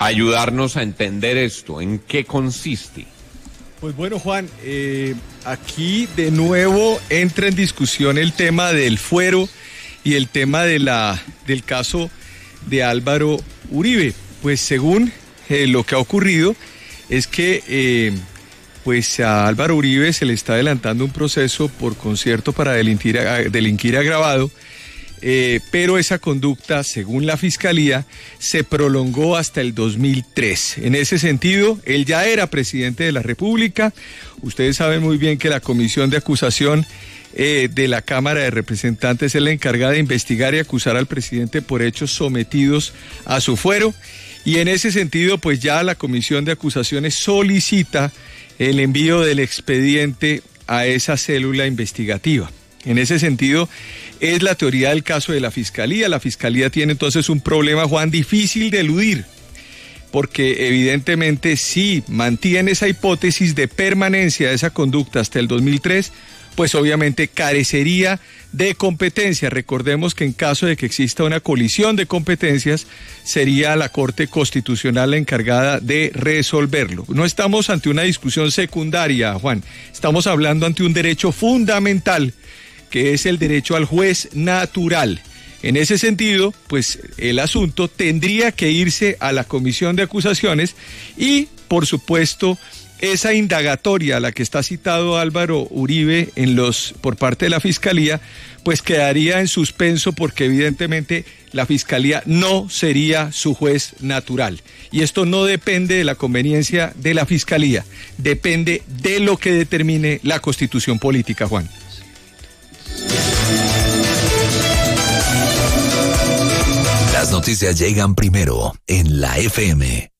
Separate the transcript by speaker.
Speaker 1: ayudarnos a entender esto? ¿En qué consiste?
Speaker 2: Pues bueno, Juan, aquí de nuevo entra en discusión el tema del fuero y el tema del caso de Álvaro Uribe. Pues según lo que ha ocurrido es que pues a Álvaro Uribe se le está adelantando un proceso por concierto para delinquir agravado, pero esa conducta, según la Fiscalía, se prolongó hasta el 2003. En ese sentido, él ya era presidente de la República. Ustedes saben muy bien que la Comisión de Acusación de la Cámara de Representantes es la encargada de investigar y acusar al presidente por hechos sometidos a su fuero. Y en ese sentido, pues ya la Comisión de Acusaciones solicita el envío del expediente a esa célula investigativa. En ese sentido, es la teoría del caso de la Fiscalía. La Fiscalía tiene entonces un problema, Juan, difícil de eludir, porque evidentemente si mantiene esa hipótesis de permanencia de esa conducta hasta el 2003, pues obviamente carecería de competencia. Recordemos que en caso de que exista una colisión de competencias, sería la Corte Constitucional la encargada de resolverlo. No estamos ante una discusión secundaria, Juan. Estamos hablando ante un derecho fundamental, que es el derecho al juez natural. En ese sentido, pues el asunto tendría que irse a la Comisión de Acusaciones y, por supuesto, esa indagatoria a la que está citado Álvaro Uribe por parte de la Fiscalía, pues quedaría en suspenso porque evidentemente la Fiscalía no sería su juez natural. Y esto no depende de la conveniencia de la Fiscalía, depende de lo que determine la Constitución política, Juan.
Speaker 3: Las noticias llegan primero en la FM.